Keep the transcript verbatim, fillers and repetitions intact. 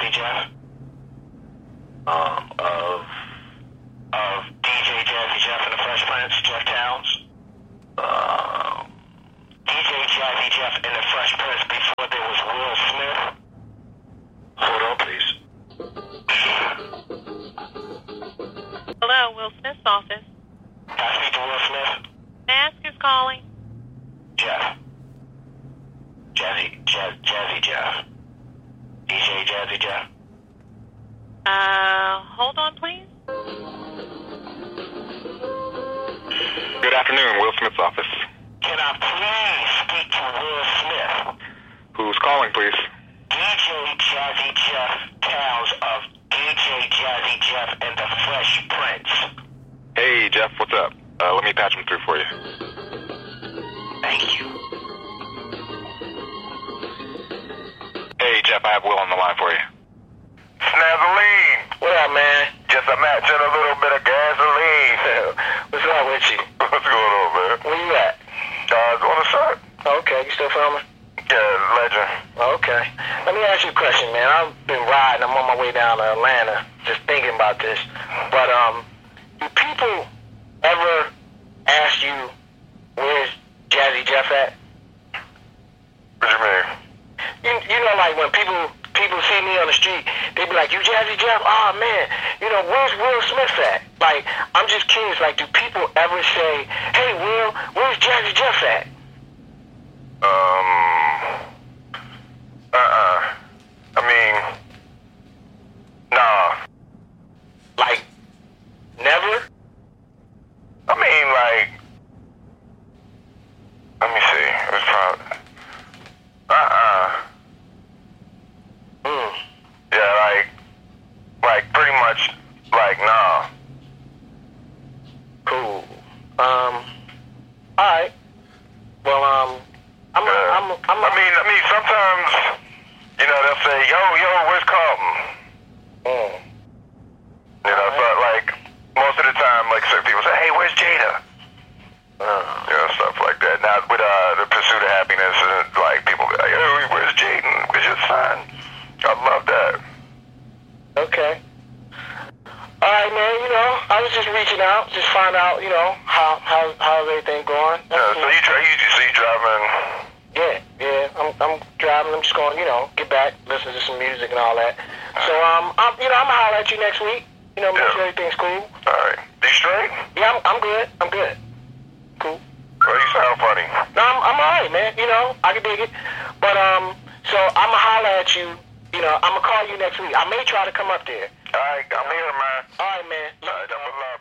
Jazzy Jeff. Um, of, of D J Jazzy Jeff and the Fresh Prince, Jeff Towns. Um, D J Jazzy Jeff and the Fresh Prince before there was Will Smith. Hold on, please. Hello, Will Smith's office. Can I speak to Will Smith? May I ask who's calling? Jeff. Jazzy, Jazz, Jazzy Jeff. D J Jazzy Jeff. Uh, hold on, please. Good afternoon, Will Smith's office. Can I please speak to Will Smith? Who's calling, please? D J Jazzy Jeff Towns of D J Jazzy Jeff and the Fresh Prince. Hey, Jeff, what's up? Uh, let me patch him through for you. Thank you. Hey, Jeff, I have Will on the line for you. Snazzling! What up, man? Just a match and a little bit of gasoline. What's up with you? What's going on, man? Where you at? Uh, on the side. Okay, you still filming? Yeah, legend. Okay. Let me ask you a question, man. I've been riding. I'm on my way down to Atlanta, just thinking about this. But um, do people ever ask you where's Jazzy Jeff at? What you mean? You, you know, like when people people see me on the street, they be like, "You Jazzy Jeff? Oh man, you know where's Will Smith at?" Like, I'm just curious. Like, do people ever say, "Hey, Will, where's Jazzy Jeff at?" Um. Uh-uh. I mean, nah. Like, never? I mean, like, let me see. It was probably. Uh-uh. Hmm. Yeah, like, like pretty much, like, nah. Cool. Um. All right. Well, um. I'm. A, Yeah. I'm. A, I'm. A, I mean, I mean, sometimes, you know, they'll say, "Yo, yo, where's Carlton?" Mm. You know, so like most of the time, like certain people say, "Hey, where's Jada?" Uh, You know, stuff like that. Now with uh, the pursuit of happiness, and like people be like, "Hey, where's Jaden? Where's your son?" I love that. okay. All right, man. You know, I was just reaching out, just find out, you know, how how how's everything going. Yeah, so you try, you, so you driving? Yeah, yeah. I'm I'm driving. I'm just going, you know, get back, listen to some music and all that. So um, I'm, you know, I'm gonna holler at you next week. You know, make Yeah. sure everything's cool. All right. You straight? Yeah, I'm I'm good. I'm good. Cool. Well, you sound funny. No, I'm I'm all right, man. You know, I can dig it. But um, so I'm gonna holler at you. You know, I'm gonna call you next week. I may try to come up there. All right, I'm here, man. All right, man. All right, I'm in love.